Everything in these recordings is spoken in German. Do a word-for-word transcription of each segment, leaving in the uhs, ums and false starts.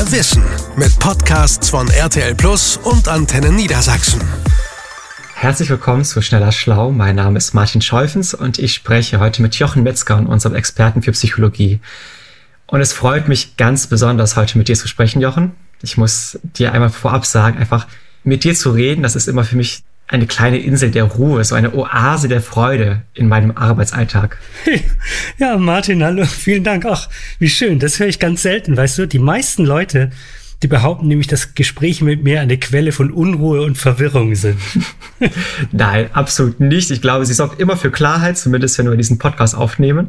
Mehr Wissen mit Podcasts von R T L Plus und Antenne Niedersachsen. Herzlich willkommen zu Schneller Schlau. Mein Name ist Martin Scheufens und ich spreche heute mit Jochen Metzger, unserem Experten für Psychologie. Und es freut mich ganz besonders, heute mit dir zu sprechen, Jochen. Ich muss dir einmal vorab sagen, einfach mit dir zu reden, das ist immer für mich eine kleine Insel der Ruhe, so eine Oase der Freude in meinem Arbeitsalltag. Ja, Martin, hallo, vielen Dank. Ach, wie schön, das höre ich ganz selten, weißt du. Die meisten Leute, die behaupten nämlich, dass Gespräche mit mir eine Quelle von Unruhe und Verwirrung sind. Nein, absolut nicht. Ich glaube, sie sorgt immer für Klarheit, zumindest wenn wir diesen Podcast aufnehmen.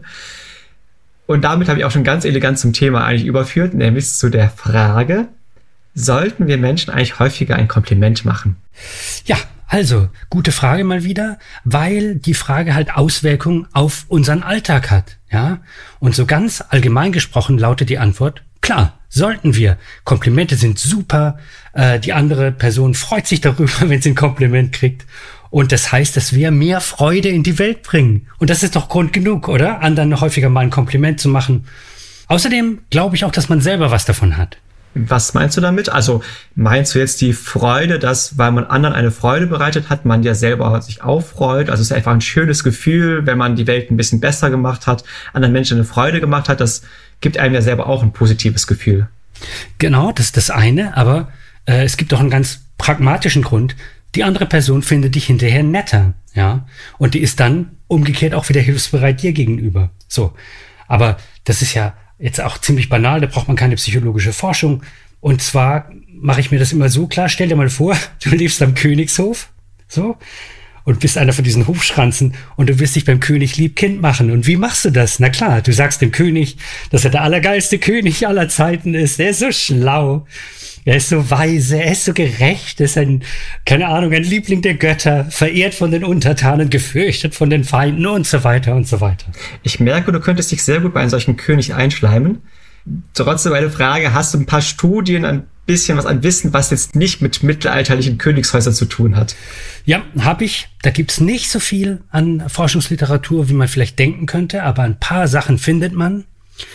Und damit habe ich auch schon ganz elegant zum Thema eigentlich überführt, nämlich zu der Frage, sollten wir Menschen eigentlich häufiger ein Kompliment machen? Ja, also, gute Frage mal wieder, weil die Frage halt Auswirkungen auf unseren Alltag hat, ja? Und so ganz allgemein gesprochen lautet die Antwort, klar, sollten wir. Komplimente sind super, äh, die andere Person freut sich darüber, wenn sie ein Kompliment kriegt. Und das heißt, dass wir mehr Freude in die Welt bringen. Und das ist doch Grund genug, oder? Anderen häufiger mal ein Kompliment zu machen. Außerdem glaube ich auch, dass man selber was davon hat. Was meinst du damit? Also meinst du jetzt die Freude, dass, weil man anderen eine Freude bereitet hat, man ja selber sich auch freut? Also es ist einfach ein schönes Gefühl, wenn man die Welt ein bisschen besser gemacht hat, anderen Menschen eine Freude gemacht hat. Das gibt einem ja selber auch ein positives Gefühl. Genau, das ist das eine. Aber äh, es gibt auch einen ganz pragmatischen Grund. Die andere Person findet dich hinterher netter, ja. Und die ist dann umgekehrt auch wieder hilfsbereit dir gegenüber. So. Aber das ist ja jetzt auch ziemlich banal, da braucht man keine psychologische Forschung. Und zwar mache ich mir das immer so klar, stell dir mal vor, du lebst am Königshof, so, und bist einer von diesen Hofschranzen und du wirst dich beim König Liebkind machen. Und wie machst du das? Na klar, du sagst dem König, dass er der allergeilste König aller Zeiten ist. Er ist so schlau, er ist so weise, er ist so gerecht, er ist ein, keine Ahnung, ein Liebling der Götter, verehrt von den Untertanen, gefürchtet von den Feinden und so weiter und so weiter. Ich merke, du könntest dich sehr gut bei einem solchen König einschleimen. Trotzdem meine Frage, hast du ein paar Studien, ein bisschen was an Wissen, was jetzt nicht mit mittelalterlichen Königshäusern zu tun hat? Ja, habe ich. Da gibt's nicht so viel an Forschungsliteratur, wie man vielleicht denken könnte, aber ein paar Sachen findet man.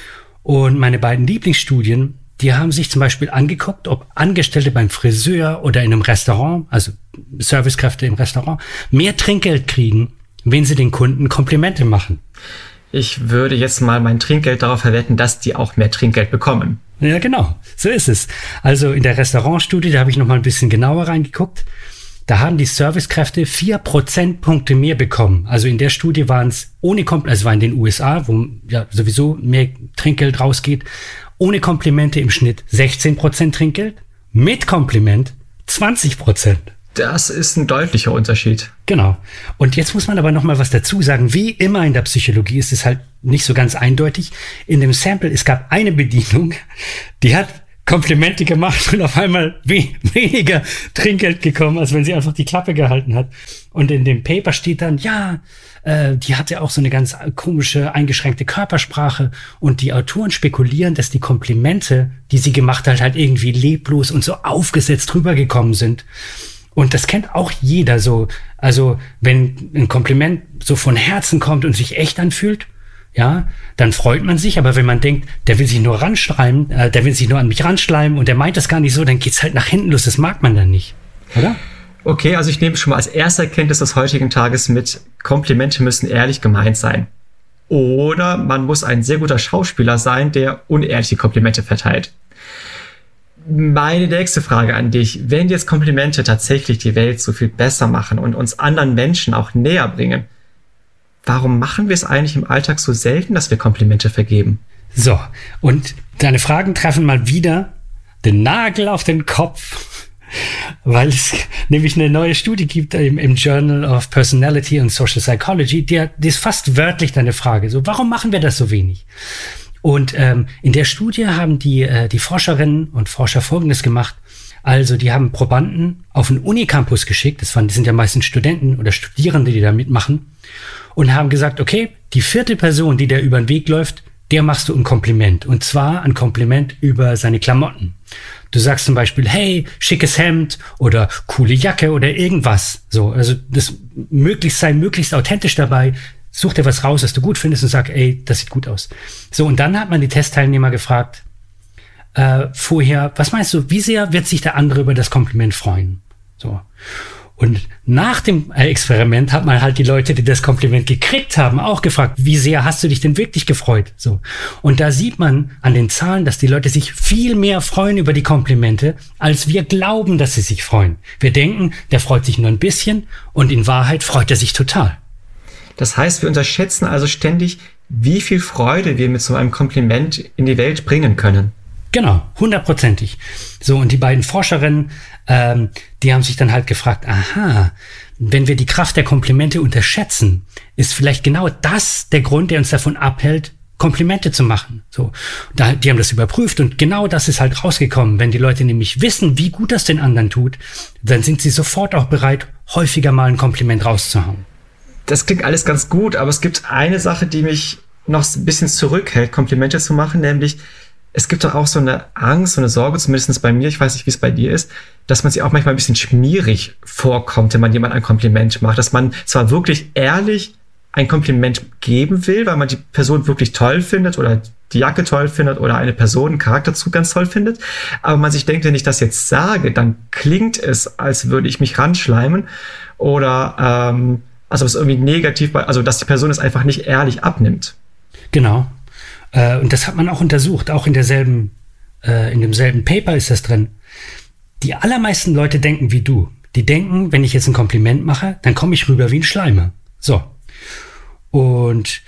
Und meine beiden Lieblingsstudien, die haben sich zum Beispiel angeguckt, ob Angestellte beim Friseur oder in einem Restaurant, also Servicekräfte im Restaurant, mehr Trinkgeld kriegen, wenn sie den Kunden Komplimente machen. Ich würde jetzt mal mein Trinkgeld darauf verwetten, dass die auch mehr Trinkgeld bekommen. Ja, genau. So ist es. Also in der Restaurantstudie, da habe ich noch mal ein bisschen genauer reingeguckt. Da haben die Servicekräfte vier Prozentpunkte mehr bekommen. Also in der Studie waren es ohne Komplimente, also war in den U S A, wo ja sowieso mehr Trinkgeld rausgeht, ohne Komplimente im Schnitt sechzehn Prozent Trinkgeld, mit Kompliment zwanzig Prozent. Das ist ein deutlicher Unterschied. Genau. Und jetzt muss man aber noch mal was dazu sagen. Wie immer in der Psychologie ist es halt nicht so ganz eindeutig. In dem Sample, es gab eine Bedienung, die hat Komplimente gemacht und auf einmal we- weniger Trinkgeld gekommen, als wenn sie einfach die Klappe gehalten hat. Und in dem Paper steht dann, ja, äh, die hatte auch so eine ganz komische, eingeschränkte Körpersprache. Und die Autoren spekulieren, dass die Komplimente, die sie gemacht hat, halt irgendwie leblos und so aufgesetzt rübergekommen sind. Und das kennt auch jeder so. Also wenn ein Kompliment so von Herzen kommt und sich echt anfühlt, ja, dann freut man sich. Aber wenn man denkt, der will sich nur ranschleimen, äh, der will sich nur an mich ranschleimen und der meint das gar nicht so, dann geht's halt nach hinten los. Das mag man dann nicht, oder? Okay, also ich nehme schon mal als erste Erkenntnis des heutigen Tages mit, Komplimente müssen ehrlich gemeint sein. Oder man muss ein sehr guter Schauspieler sein, der unehrliche Komplimente verteilt. Meine nächste Frage an dich. Wenn jetzt Komplimente tatsächlich die Welt so viel besser machen und uns anderen Menschen auch näher bringen, warum machen wir es eigentlich im Alltag so selten, dass wir Komplimente vergeben? So, und deine Fragen treffen mal wieder den Nagel auf den Kopf, weil es nämlich eine neue Studie gibt im, im Journal of Personality and Social Psychology, die, die ist fast wörtlich deine Frage. So, warum machen wir das so wenig? Und ähm, in der Studie haben die, äh, die Forscherinnen und Forscher Folgendes gemacht. Also die haben Probanden auf einen Unicampus geschickt, das, waren, das sind ja meistens Studenten oder Studierende, die da mitmachen, und haben gesagt, okay, die vierte Person, die da über den Weg läuft, der machst du ein Kompliment. Und zwar ein Kompliment über seine Klamotten. Du sagst zum Beispiel, hey, schickes Hemd oder coole Jacke oder irgendwas. So, also das möglichst sei möglichst authentisch dabei. Such dir was raus, was du gut findest und sag, ey, das sieht gut aus. So, und dann hat man die Testteilnehmer gefragt, äh, vorher, was meinst du, wie sehr wird sich der andere über das Kompliment freuen? So. Und nach dem Experiment hat man halt die Leute, die das Kompliment gekriegt haben, auch gefragt, wie sehr hast du dich denn wirklich gefreut? So. Und da sieht man an den Zahlen, dass die Leute sich viel mehr freuen über die Komplimente, als wir glauben, dass sie sich freuen. Wir denken, der freut sich nur ein bisschen und in Wahrheit freut er sich total. Das heißt, wir unterschätzen also ständig, wie viel Freude wir mit so einem Kompliment in die Welt bringen können. Genau, hundertprozentig. So, und die beiden Forscherinnen, ähm, die haben sich dann halt gefragt, aha, wenn wir die Kraft der Komplimente unterschätzen, ist vielleicht genau das der Grund, der uns davon abhält, Komplimente zu machen. So, da, die haben das überprüft und genau das ist halt rausgekommen. Wenn die Leute nämlich wissen, wie gut das den anderen tut, dann sind sie sofort auch bereit, häufiger mal ein Kompliment rauszuhauen. Das klingt alles ganz gut, aber es gibt eine Sache, die mich noch ein bisschen zurückhält, Komplimente zu machen, nämlich es gibt doch auch so eine Angst, so eine Sorge, zumindest bei mir, ich weiß nicht, wie es bei dir ist, dass man sich auch manchmal ein bisschen schmierig vorkommt, wenn man jemand ein Kompliment macht, dass man zwar wirklich ehrlich ein Kompliment geben will, weil man die Person wirklich toll findet oder die Jacke toll findet oder eine Person, einen Charakterzug ganz toll findet, aber man sich denkt, wenn ich das jetzt sage, dann klingt es, als würde ich mich ranschleimen oder ähm, also es irgendwie negativ, also dass die Person es einfach nicht ehrlich abnimmt. Genau. Äh, und das hat man auch untersucht, auch in derselben, äh, in demselben Paper ist das drin. Die allermeisten Leute denken wie du. Die denken, wenn ich jetzt ein Kompliment mache, dann komme ich rüber wie ein Schleimer. So. Und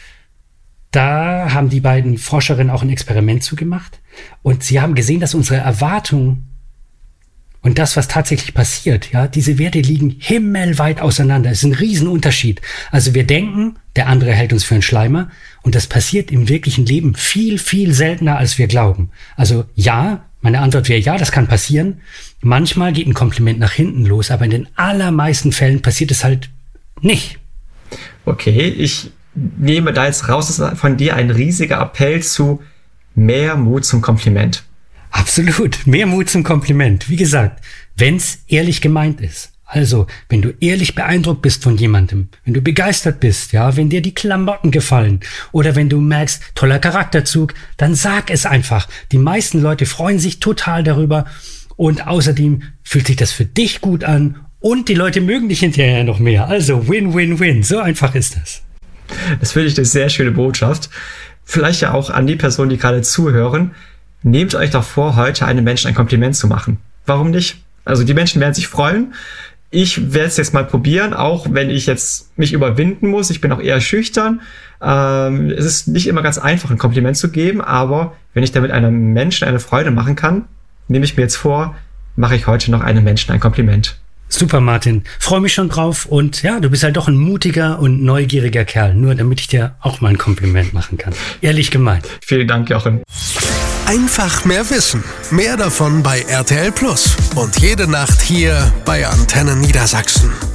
da haben die beiden Forscherinnen auch ein Experiment zugemacht und sie haben gesehen, dass unsere Erwartungen und das, was tatsächlich passiert, ja, diese Werte liegen himmelweit auseinander. Es ist ein Riesenunterschied. Also wir denken, der andere hält uns für einen Schleimer und das passiert im wirklichen Leben viel, viel seltener, als wir glauben. Also ja, meine Antwort wäre ja, das kann passieren. Manchmal geht ein Kompliment nach hinten los, aber in den allermeisten Fällen passiert es halt nicht. Okay, ich nehme da jetzt raus, das ist von dir ein riesiger Appell zu mehr Mut zum Kompliment. Absolut, mehr Mut zum Kompliment. Wie gesagt, wenn's ehrlich gemeint ist. Also, wenn du ehrlich beeindruckt bist von jemandem, wenn du begeistert bist, ja, wenn dir die Klamotten gefallen oder wenn du merkst, toller Charakterzug, dann sag es einfach. Die meisten Leute freuen sich total darüber und außerdem fühlt sich das für dich gut an und die Leute mögen dich hinterher noch mehr. Also, win, win, win. So einfach ist das. Das finde ich eine sehr schöne Botschaft. Vielleicht ja auch an die Personen, die gerade zuhören. Nehmt euch doch vor, heute einem Menschen ein Kompliment zu machen. Warum nicht? Also die Menschen werden sich freuen. Ich werde es jetzt mal probieren, auch wenn ich jetzt mich überwinden muss. Ich bin auch eher schüchtern. Ähm, es ist nicht immer ganz einfach, ein Kompliment zu geben, aber wenn ich damit einem Menschen eine Freude machen kann, nehme ich mir jetzt vor, mache ich heute noch einem Menschen ein Kompliment. Super, Martin. Freue mich schon drauf. Und ja, du bist halt doch ein mutiger und neugieriger Kerl. Nur damit ich dir auch mal ein Kompliment machen kann. Ehrlich gemeint. Vielen Dank, Jochen. Einfach mehr Wissen. Mehr davon bei R T L Plus. Und jede Nacht hier bei Antenne Niedersachsen.